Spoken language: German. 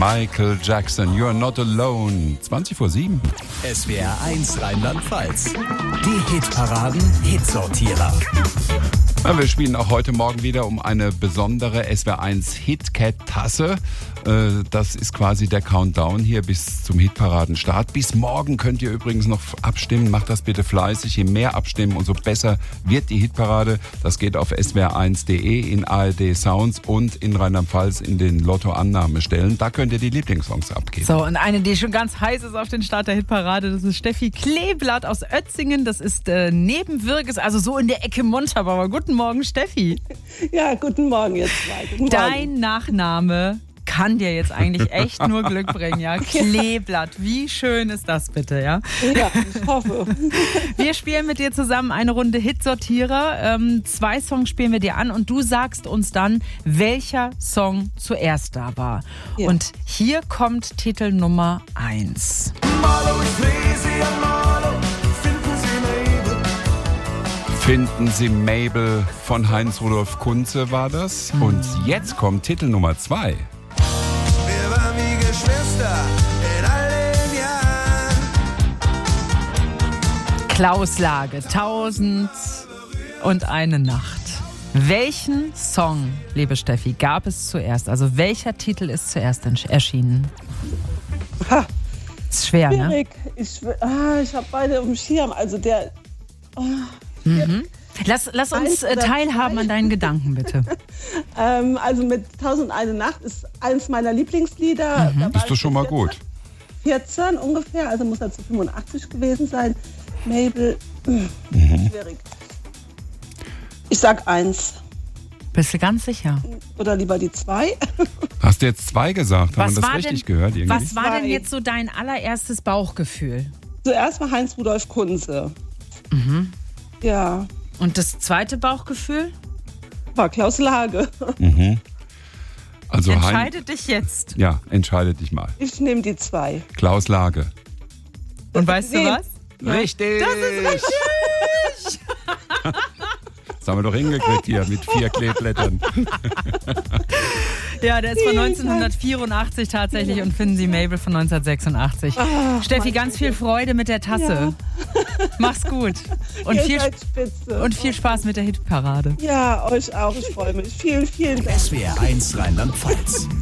Michael Jackson, You're Not Alone. 20:07. SWR 1 Rheinland-Pfalz. Die Hitparaden Hitsortierer. Ja, wir spielen auch heute Morgen wieder um eine besondere SWR1 HitCat-Tasse. Das ist quasi der Countdown hier bis zum Hitparadenstart. Bis morgen könnt ihr übrigens noch abstimmen. Macht das bitte fleißig. Je mehr abstimmen, umso besser wird die Hitparade. Das geht auf swr1.de, in ARD Sounds und in Rheinland-Pfalz in den Lotto-Annahmestellen. Da könnt ihr die Lieblingssongs abgeben. So, und eine, die schon ganz heiß ist auf den Start der Hitparade, das ist Steffi Kleeblatt aus Ötzingen. Das ist neben Würges, also so in der Ecke Montabaur. Guten Morgen, Steffi. Ja, guten Morgen jetzt mal. Guten Morgen. Dein Nachname kann dir jetzt eigentlich echt nur Glück bringen, ja? Kleeblatt, wie schön ist das bitte, ja? Ja, ich hoffe. Wir spielen mit dir zusammen eine Runde Hitsortierer. 2 Songs spielen wir dir an und du sagst uns dann, welcher Song zuerst da war. Ja. Und hier kommt Titel Nummer 1. Finden Sie Mabel von Heinz Rudolf Kunze war das. Und jetzt kommt Titel Nummer 2. Wir waren wie Geschwister in all den Jahren. Klaus Lage, 1001 Nacht. Welchen Song, liebe Steffi, gab es zuerst? Also welcher Titel ist zuerst erschienen? Ha, Ist schwer, ne? schwierig. Ich habe beide auf dem Schirm. Also der... Lass uns teilhaben an deinen Gedanken, bitte. Also mit 1001 Nacht ist eines meiner Lieblingslieder. Da Bist du schon mal gut? 14 ungefähr, also muss er zu 85 gewesen sein. Mabel, schwierig. Ich sag 1. Bist du ganz sicher? Oder lieber die 2. Hast du jetzt 2 gesagt? Haben Was wir das war richtig denn- gehört? Irgendwie? Was war denn 2. jetzt so dein allererstes Bauchgefühl? Zuerst war Heinz Rudolf Kunze. Ja, Und das zweite Bauchgefühl? war Klaus Lage. Also Entscheide dich jetzt. Ja, entscheide dich mal. Ich nehme die 2. Klaus Lage. Und weißt du Nee. was? Richtig! Das ist richtig! Das haben wir doch hingekriegt hier mit 4 Kleeblättern. Ja, der ist von 1984 tatsächlich und Finden Sie Mabel von 1986. Steffi, ganz viel Freude mit der Tasse. Mach's gut. Und Ihr viel, seid spitze. und viel Spaß mit der Hitparade. Ja, euch auch. Ich freue mich. Vielen, vielen Dank. SWR 1 Rheinland-Pfalz.